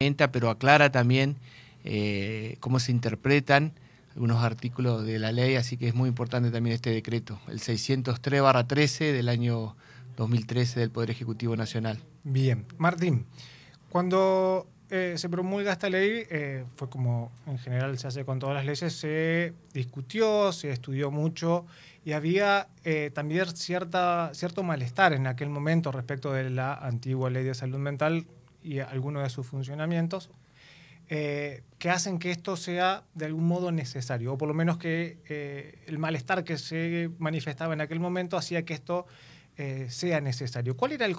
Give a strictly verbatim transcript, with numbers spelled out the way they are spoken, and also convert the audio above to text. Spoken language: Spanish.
pero aclara también eh, cómo se interpretan algunos artículos de la ley, así que es muy importante también este decreto, el seiscientos tres barra trece del año dos mil trece del Poder Ejecutivo Nacional. Bien, Martín, cuando eh, se promulga esta ley, eh, fue como en general se hace con todas las leyes, se discutió, se estudió mucho y había eh, también cierta, cierto malestar en aquel momento respecto de la antigua ley de salud mental y algunos de sus funcionamientos, eh, que hacen que esto sea de algún modo necesario, o por lo menos que eh, el malestar que se manifestaba en aquel momento hacía que esto eh, sea necesario. ¿Cuál era el